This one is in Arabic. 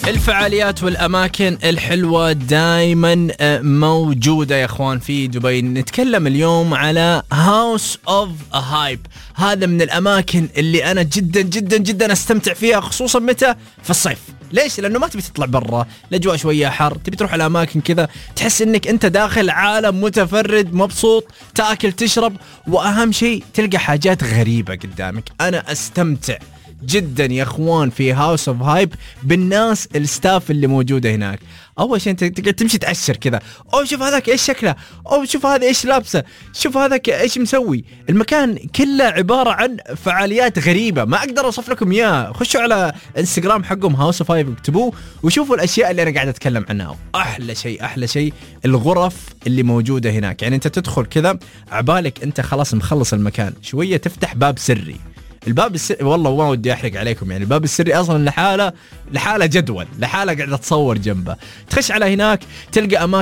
الفعاليات والأماكن الحلوة دايما موجودة يا أخوان في دبي. نتكلم اليوم على هاوس أوف هايب. هذا من الأماكن اللي أنا جدا جدا جدا أستمتع فيها، خصوصا متى؟ في الصيف. ليش؟ لأنه ما تبي تطلع برا، الأجواء شوية حر، تبي تروح الأماكن كذا تحس إنك أنت داخل عالم متفرد، مبسوط، تأكل تشرب، وأهم شيء تلقى حاجات غريبة قدامك. أنا أستمتع جدا يا اخوان في هاوس اوف هايب بالناس الستاف اللي موجوده هناك. اول شيء انت تقدر تمشي تأشر كذا، او شوف هذاك ايش شكله، او شوف هذا ايش لابسه، شوف هذاك ايش مسوي. المكان كله عباره عن فعاليات غريبه ما اقدر اوصف لكم اياها. خشوا على انستغرام حقهم هاوس اوف هايب اكتبوه وشوفوا الاشياء اللي انا قاعد اتكلم عنها. احلى شيء الغرف اللي موجوده هناك. يعني انت تدخل كذا عبالك انت خلاص مخلص المكان، شويه تفتح باب سري. الباب السري والله ما ودي احرق عليكم، يعني الباب السري اصلا لحاله جدول، لحاله قاعده تصور جنبه. تخش على هناك تلقى اماكن